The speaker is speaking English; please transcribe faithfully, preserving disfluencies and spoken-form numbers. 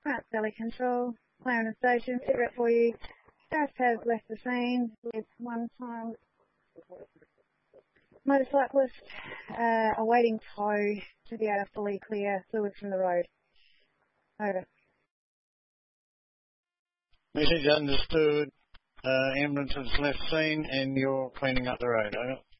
Grant Valley Control, Clarendon Station, sit rep for you. Staff has left the scene with one time motorcyclist uh, awaiting tow to be able to fully clear fluids from the road. Over. Message understood. Uh, ambulance has left scene and you're cleaning up the road. Over.